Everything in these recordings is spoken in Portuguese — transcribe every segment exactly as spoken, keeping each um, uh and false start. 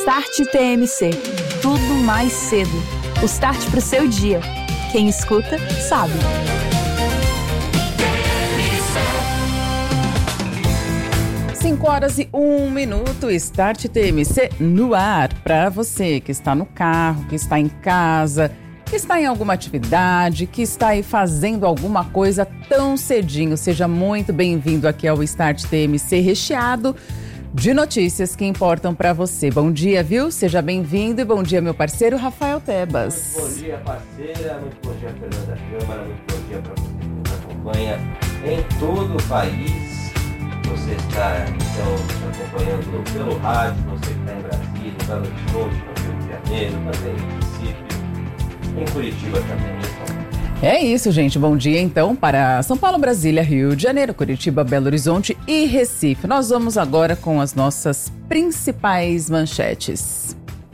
Start T M C. Tudo mais cedo. O start pro seu dia. Quem escuta, sabe. cinco horas e um minuto, Start T M C no ar. Para você que está no carro, que está em casa, que está em alguma atividade, que está aí fazendo alguma coisa tão cedinho. Seja muito bem-vindo aqui ao Start T M C recheado de notícias que importam para você. Bom dia, viu? Seja bem-vindo e bom dia, meu parceiro Rafael Tebas. Muito bom dia, parceira. Muito bom dia, Fernanda Câmara. Muito bom dia para você que nos acompanha em todo o país. Você está, então, nos acompanhando pelo rádio, você que está em Brasília, em Belo Horizonte, no Rio de Janeiro, também em Recife, em Curitiba também, então. É isso, gente. Bom dia, então, para São Paulo, Brasília, Rio de Janeiro, Curitiba, Belo Horizonte e Recife. Nós vamos agora com as nossas principais manchetes.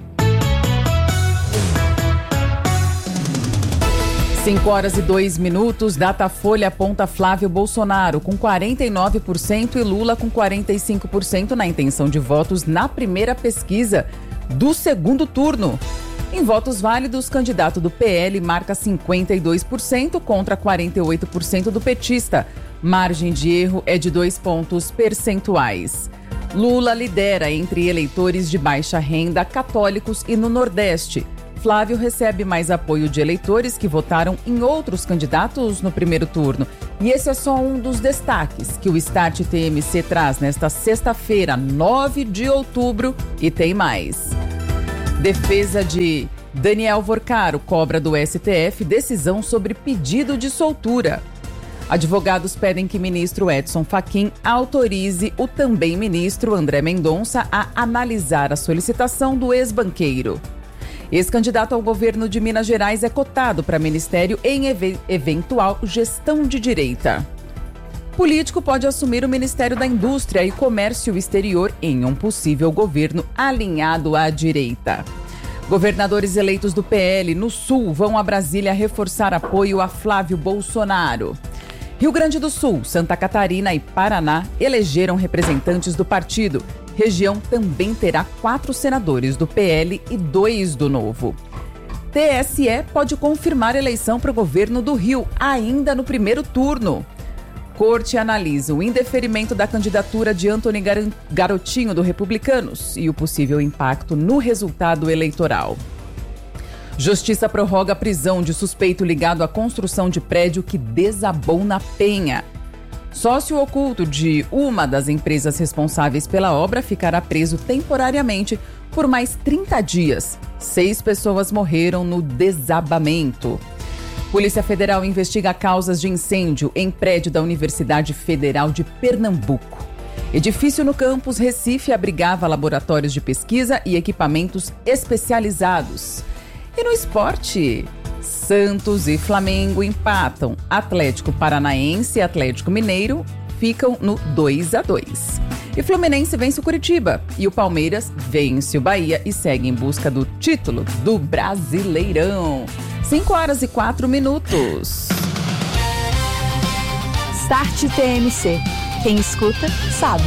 cinco horas e dois minutos, Datafolha aponta Flávio Bolsonaro com quarenta e nove por cento e Lula com quarenta e cinco por cento na intenção de votos na primeira pesquisa do segundo turno. Em votos válidos, candidato do P L marca cinquenta e dois por cento contra quarenta e oito por cento do petista. Margem de erro é de dois pontos percentuais. Lula lidera entre eleitores de baixa renda, católicos e no Nordeste. Flávio recebe mais apoio de eleitores que votaram em outros candidatos no primeiro turno. E esse é só um dos destaques que o Start T M C traz nesta sexta-feira, nove de outubro, e tem mais. Defesa de Daniel Vorcaro cobra do S T F decisão sobre pedido de soltura. Advogados pedem que ministro Edson Fachin autorize o também ministro André Mendonça a analisar a solicitação do ex-banqueiro. Ex-candidato ao governo de Minas Gerais é cotado para ministério em ev- eventual gestão de direita. Político pode assumir o Ministério da Indústria e Comércio Exterior em um possível governo alinhado à direita. Governadores eleitos do P L no Sul vão a Brasília reforçar apoio a Flávio Bolsonaro. Rio Grande do Sul, Santa Catarina e Paraná elegeram representantes do partido. Região também terá quatro senadores do P L e dois do Novo. T S E pode confirmar eleição para o governo do Rio ainda no primeiro turno. Corte analisa o indeferimento da candidatura de Antony Garotinho do Republicanos e o possível impacto no resultado eleitoral. Justiça prorroga a prisão de suspeito ligado à construção de prédio que desabou na Penha. Sócio oculto de uma das empresas responsáveis pela obra ficará preso temporariamente por mais trinta dias. Seis pessoas morreram no desabamento. Polícia Federal investiga causas de incêndio em prédio da Universidade Federal de Pernambuco. Edifício no campus Recife abrigava laboratórios de pesquisa e equipamentos especializados. E no esporte, Santos e Flamengo empatam. Atlético Paranaense e Atlético Mineiro ficam no dois a dois. E Fluminense vence o Curitiba. E o Palmeiras vence o Bahia e segue em busca do título do Brasileirão. cinco horas e quatro minutos. Start T M C. Quem escuta, sabe.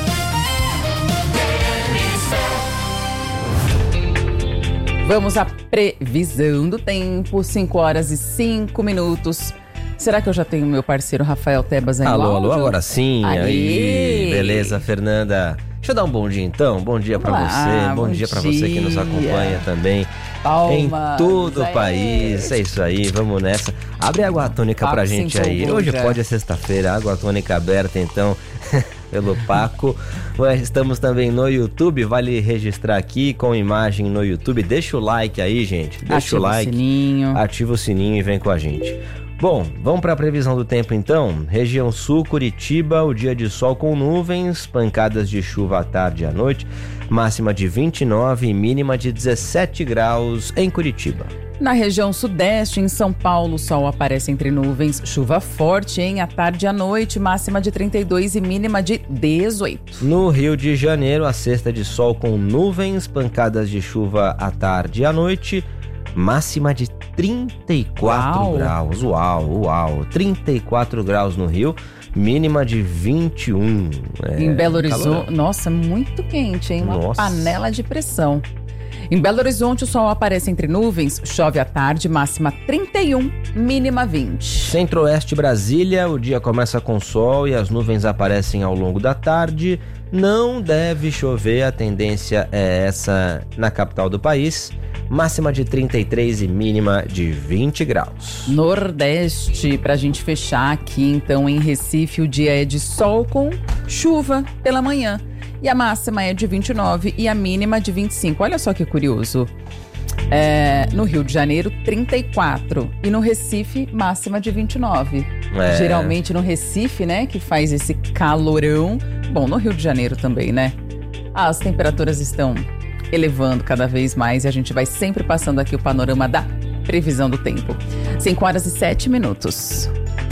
Vamos à previsão do tempo, cinco horas e cinco minutos. Será que eu já tenho meu parceiro Rafael Tebas aí? Alô, alô, agora sim. Aê. Aí, beleza, Fernanda? Deixa eu dar um bom dia então. Bom dia pra Olá, você, bom, bom dia pra dia. você que nos acompanha também. Palmas, em todo o aê. país. É isso aí, vamos nessa. Abre a água tônica Paco pra gente aí. empolgou Hoje já. pode é sexta-feira, água tônica aberta então. Pelo Paco. Estamos também no YouTube, vale registrar aqui com imagem no YouTube. Deixa o like aí, gente. Deixa Ativa o like. o sininho. Ativa o sininho e vem com a gente. Bom, vamos para a previsão do tempo então. Região Sul, Curitiba, o dia de sol com nuvens, pancadas de chuva à tarde e à noite, máxima de vinte e nove e mínima de dezessete graus em Curitiba. Na região sudeste, em São Paulo, o sol aparece entre nuvens, chuva forte em à tarde e à noite, máxima de trinta e dois e mínima de dezoito. No Rio de Janeiro, a sexta de sol com nuvens, pancadas de chuva à tarde e à noite, máxima de trinta e quatro Uau. graus. Uau, uau. trinta e quatro graus no Rio, mínima de vinte e um. É, em Belo Horizonte, calorão. nossa, muito quente, hein? Uma Nossa. panela de pressão. Em Belo Horizonte, o sol aparece entre nuvens, chove à tarde, máxima trinta e um, mínima vinte. Centro-Oeste Brasília, o dia começa com sol e as nuvens aparecem ao longo da tarde. Não deve chover, a tendência é essa na capital do país. Máxima de trinta e três e mínima de vinte graus. Nordeste, pra gente fechar aqui, então, em Recife, o dia é de sol com chuva pela manhã. E a máxima é de vinte e nove e a mínima de vinte e cinco. Olha só que curioso. É, no Rio de Janeiro, trinta e quatro. E no Recife, máxima de vinte e nove. É. Geralmente no Recife, né, que faz esse calorão. Bom, no Rio de Janeiro também, né? As temperaturas estão elevando cada vez mais e a gente vai sempre passando aqui o panorama da previsão do tempo. cinco horas e sete minutos.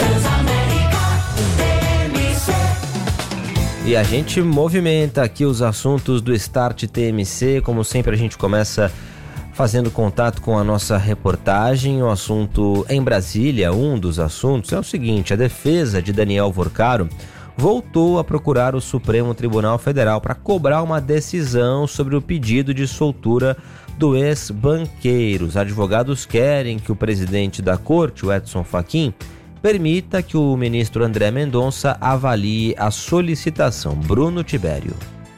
E a gente movimenta aqui os assuntos do Start T M C. Como sempre, a gente começa fazendo contato com a nossa reportagem. O assunto em Brasília, um dos assuntos é o seguinte: a defesa de Daniel Vorcaro voltou a procurar o Supremo Tribunal Federal para cobrar uma decisão sobre o pedido de soltura do ex-banqueiro. Os advogados querem que o presidente da corte, o Edson Fachin, permita que o ministro André Mendonça avalie a solicitação. Bruno Tibério.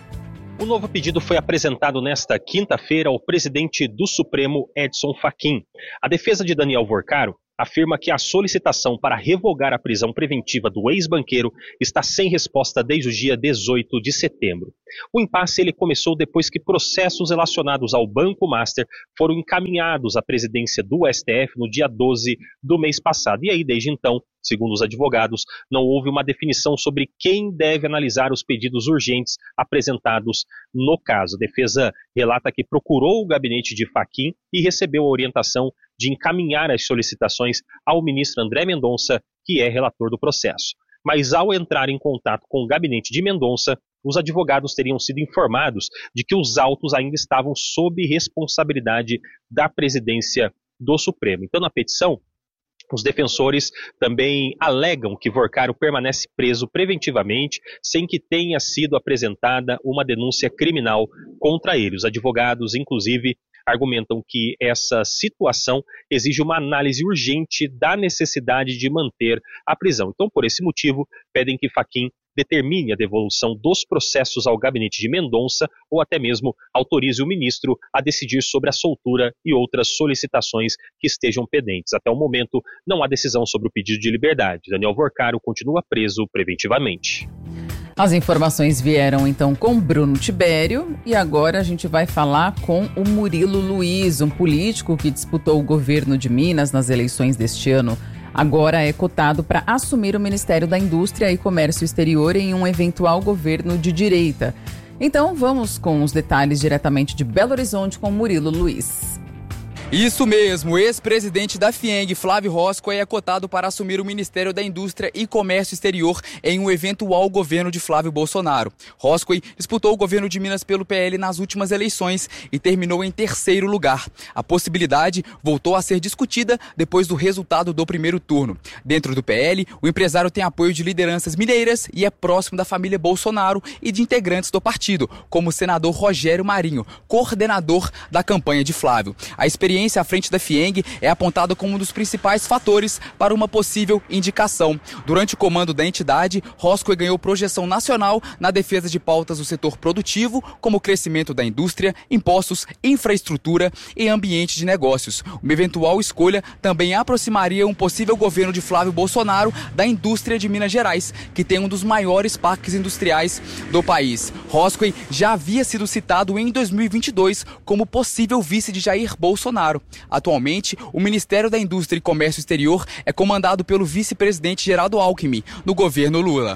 O novo pedido foi apresentado nesta quinta-feira ao presidente do Supremo, Edson Fachin. A defesa de Daniel Vorcaro afirma que a solicitação para revogar a prisão preventiva do ex-banqueiro está sem resposta desde o dia dezoito de setembro. O impasse ele começou depois que processos relacionados ao Banco Master foram encaminhados à presidência do S T F no dia doze do mês passado. E aí, desde então, segundo os advogados, não houve uma definição sobre quem deve analisar os pedidos urgentes apresentados no caso. A defesa relata que procurou o gabinete de Fachin e recebeu a orientação de encaminhar as solicitações ao ministro André Mendonça, que é relator do processo. Mas ao entrar em contato com o gabinete de Mendonça, os advogados teriam sido informados de que os autos ainda estavam sob responsabilidade da presidência do Supremo. Então, na petição, os defensores também alegam que Vorcaro permanece preso preventivamente sem que tenha sido apresentada uma denúncia criminal contra ele. Os advogados, inclusive, argumentam que essa situação exige uma análise urgente da necessidade de manter a prisão. Então, por esse motivo, pedem que Fachin determine a devolução dos processos ao gabinete de Mendonça ou até mesmo autorize o ministro a decidir sobre a soltura e outras solicitações que estejam pendentes. Até o momento, não há decisão sobre o pedido de liberdade. Daniel Vorcaro continua preso preventivamente. As informações vieram então com Bruno Tibério e agora a gente vai falar com o Murilo Luiz, um político que disputou o governo de Minas nas eleições deste ano. Agora é cotado para assumir o Ministério da Indústria e Comércio Exterior em um eventual governo de direita. Então vamos com os detalhes diretamente de Belo Horizonte com Murilo Luiz. Isso mesmo, o ex-presidente da FIENG, Flávio Roscoe, é cotado para assumir o Ministério da Indústria e Comércio Exterior em um eventual governo de Flávio Bolsonaro. Roscoe disputou o governo de Minas pelo P L nas últimas eleições e terminou em terceiro lugar. A possibilidade voltou a ser discutida depois do resultado do primeiro turno. Dentro do P L, o empresário tem apoio de lideranças mineiras e é próximo da família Bolsonaro e de integrantes do partido, como o senador Rogério Marinho, coordenador da campanha de Flávio. A experiência à frente da FIENG é apontada como um dos principais fatores para uma possível indicação. Durante o comando da entidade, Roscoe ganhou projeção nacional na defesa de pautas do setor produtivo, como o crescimento da indústria, impostos, infraestrutura e ambiente de negócios. Uma eventual escolha também aproximaria um possível governo de Flávio Bolsonaro da indústria de Minas Gerais, que tem um dos maiores parques industriais do país. Roscoe já havia sido citado em dois mil e vinte e dois como possível vice de Jair Bolsonaro. Atualmente, o Ministério da Indústria e Comércio Exterior é comandado pelo vice-presidente Geraldo Alckmin, no governo Lula.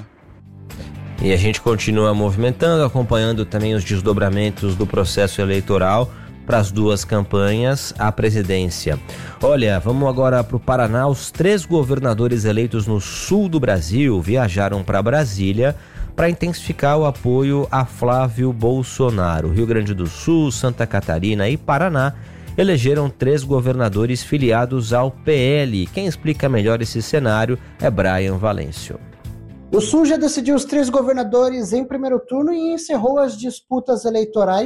E a gente continua movimentando, acompanhando também os desdobramentos do processo eleitoral para as duas campanhas à presidência. Olha, vamos agora para o Paraná. Os três governadores eleitos no sul do Brasil viajaram para Brasília para intensificar o apoio a Flávio Bolsonaro. Rio Grande do Sul, Santa Catarina e Paraná elegeram três governadores filiados ao P L. Quem explica melhor esse cenário é Brian Valêncio. O Sul já decidiu os três governadores em primeiro turno e encerrou as disputas eleitorais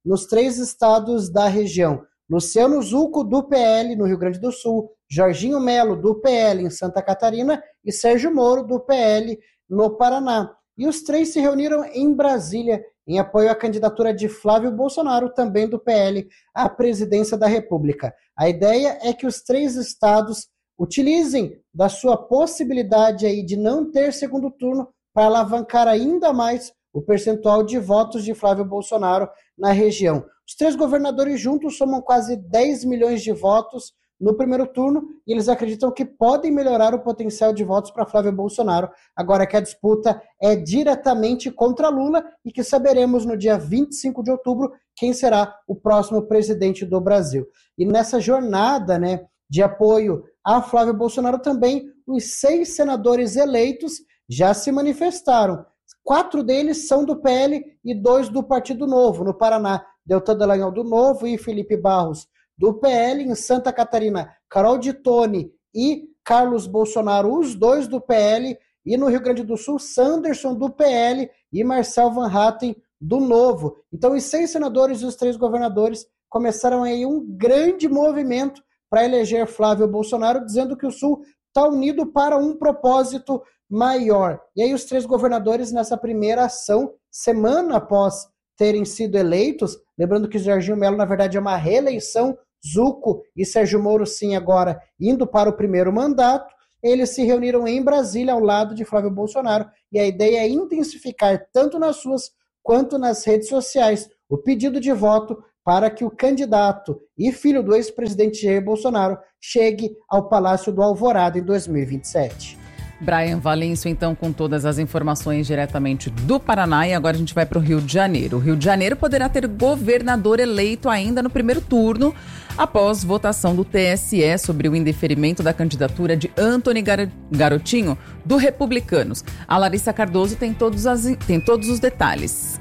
nos três estados da região. Luciano Zucco, do P L, no Rio Grande do Sul, Jorginho Melo, do P L, em Santa Catarina, e Sérgio Moro, do P L, no Paraná. E os três se reuniram em Brasília, em apoio à candidatura de Flávio Bolsonaro, também do P L, à presidência da República. A ideia é que os três estados utilizem da sua possibilidade aí de não ter segundo turno para alavancar ainda mais o percentual de votos de Flávio Bolsonaro na região. Os três governadores juntos somam quase dez milhões de votos no primeiro turno e eles acreditam que podem melhorar o potencial de votos para Flávio Bolsonaro, agora que a disputa é diretamente contra Lula e que saberemos no dia vinte e cinco de outubro quem será o próximo presidente do Brasil. E nessa jornada, né, de apoio a Flávio Bolsonaro também, os seis senadores eleitos já se manifestaram. Quatro deles são do P L e dois do Partido Novo, no Paraná, Deltan Dallagnol do Novo e Felipe Barros do P L. Em Santa Catarina, Carol de Tone e Carlos Bolsonaro, os dois do P L. E no Rio Grande do Sul, Sanderson do P L e Marcel Van Hatten do Novo. Então, os seis senadores e os três governadores começaram aí um grande movimento para eleger Flávio Bolsonaro, dizendo que o Sul está unido para um propósito maior. E aí os três governadores nessa primeira ação, semana após terem sido eleitos, lembrando que Jorginho Melo na verdade é uma reeleição, Zucco e Sérgio Moro sim agora indo para o primeiro mandato, eles se reuniram em Brasília ao lado de Flávio Bolsonaro e a ideia é intensificar tanto nas ruas quanto nas redes sociais o pedido de voto para que o candidato e filho do ex-presidente Jair Bolsonaro chegue ao Palácio do Alvorada em dois mil e vinte e sete. Brian Valêncio, então, com todas as informações diretamente do Paraná. E agora a gente vai para o Rio de Janeiro. O Rio de Janeiro poderá ter governador eleito ainda no primeiro turno, após votação do T S E sobre o indeferimento da candidatura de Antony Garotinho, do Republicanos. A Larissa Cardoso tem todos, as, tem todos os detalhes.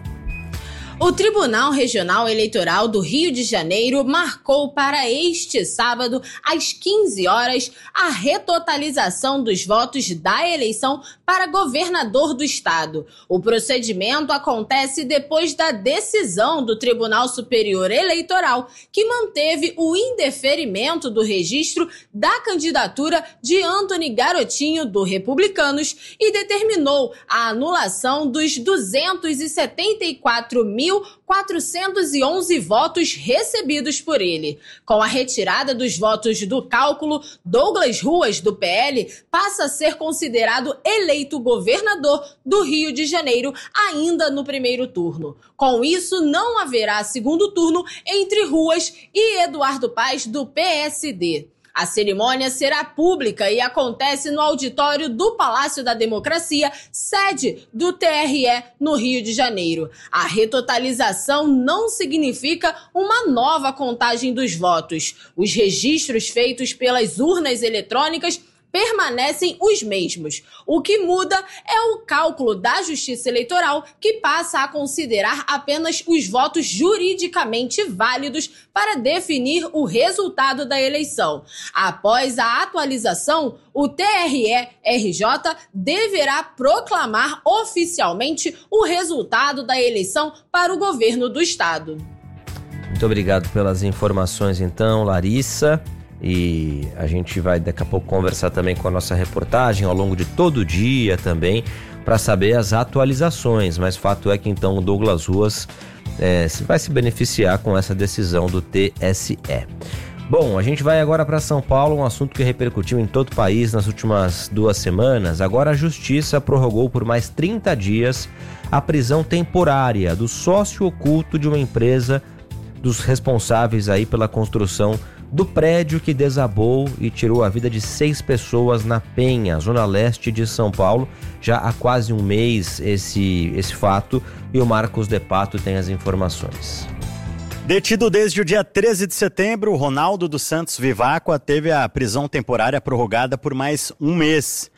O Tribunal Regional Eleitoral do Rio de Janeiro marcou para este sábado, às quinze horas, a retotalização dos votos da eleição para governador do estado. O procedimento acontece depois da decisão do Tribunal Superior Eleitoral, que manteve o indeferimento do registro da candidatura de Antony Garotinho, do Republicanos, e determinou a anulação dos duzentos e setenta e quatro mil quatrocentos e onze votos recebidos por ele. Com a retirada dos votos do cálculo, Douglas Ruas, do P L, passa a ser considerado eleito governador do Rio de Janeiro ainda no primeiro turno. Com isso, não haverá segundo turno entre Ruas e Eduardo Paes, do P S D. A cerimônia será pública e acontece no auditório do Palácio da Democracia, sede do T R E no Rio de Janeiro. A retotalização não significa uma nova contagem dos votos. Os registros feitos pelas urnas eletrônicas permanecem os mesmos. O que muda é o cálculo da Justiça Eleitoral, que passa a considerar apenas os votos juridicamente válidos para definir o resultado da eleição. Após a atualização, o T R E R J deverá proclamar oficialmente o resultado da eleição para o governo do estado. Muito obrigado pelas informações, então, Larissa. E a gente vai daqui a pouco conversar também com a nossa reportagem ao longo de todo o dia também, para saber as atualizações. Mas fato é que então o Douglas Ruas é, vai se beneficiar com essa decisão do T S E. Bom, a gente vai agora para São Paulo, um assunto que repercutiu em todo o país nas últimas duas semanas. Agora a Justiça prorrogou por mais trinta dias a prisão temporária do sócio oculto de uma empresa, dos responsáveis aí pela construção do prédio que desabou e tirou a vida de seis pessoas na Penha, zona leste de São Paulo. Já há quase um mês esse, esse fato, e o Marcos De Pato tem as informações. Detido desde o dia treze de setembro, Ronaldo dos Santos Vivacqua teve a prisão temporária prorrogada por mais um mês.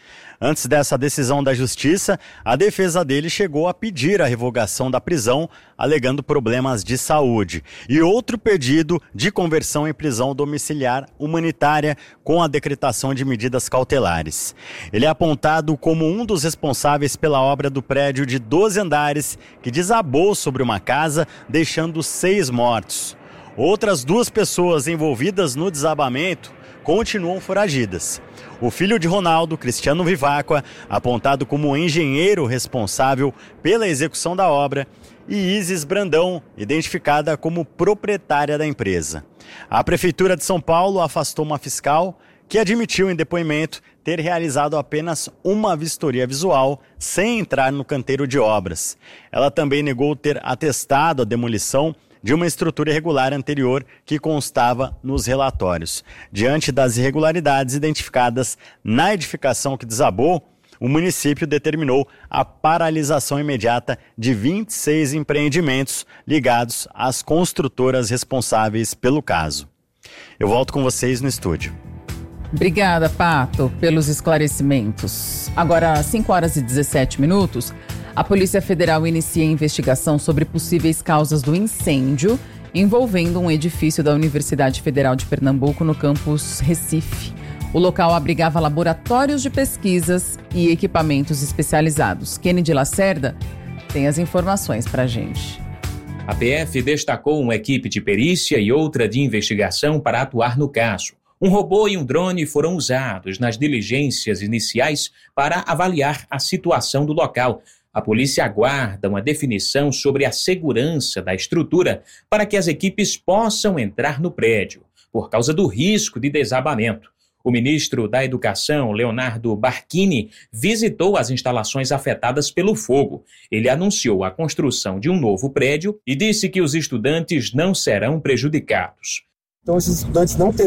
Antes dessa decisão da Justiça, a defesa dele chegou a pedir a revogação da prisão, alegando problemas de saúde. E outro pedido de conversão em prisão domiciliar humanitária com a decretação de medidas cautelares. Ele é apontado como um dos responsáveis pela obra do prédio de doze andares que desabou sobre uma casa, deixando seis mortos. Outras duas pessoas envolvidas no desabamento continuam foragidas. O filho de Ronaldo, Cristiano Vivacqua, apontado como engenheiro responsável pela execução da obra, e Isis Brandão, identificada como proprietária da empresa. A Prefeitura de São Paulo afastou uma fiscal que admitiu em depoimento ter realizado apenas uma vistoria visual sem entrar no canteiro de obras. Ela também negou ter atestado a demolição de uma estrutura irregular anterior que constava nos relatórios. Diante das irregularidades identificadas na edificação que desabou, o município determinou a paralisação imediata de vinte e seis empreendimentos ligados às construtoras responsáveis pelo caso. Eu volto com vocês no estúdio. Obrigada, Pato, pelos esclarecimentos. Agora, às cinco horas e dezessete minutos, a Polícia Federal inicia investigação sobre possíveis causas do incêndio envolvendo um edifício da Universidade Federal de Pernambuco no campus Recife. O local abrigava laboratórios de pesquisas e equipamentos especializados. Kennedy Lacerda tem as informações para a gente. A P F destacou uma equipe de perícia e outra de investigação para atuar no caso. Um robô e um drone foram usados nas diligências iniciais para avaliar a situação do local. A polícia aguarda uma definição sobre a segurança da estrutura para que as equipes possam entrar no prédio, por causa do risco de desabamento. O ministro da Educação, Leonardo Barquini, visitou as instalações afetadas pelo fogo. Ele anunciou a construção de um novo prédio e disse que os estudantes não serão prejudicados. Então, esses estudantes não terão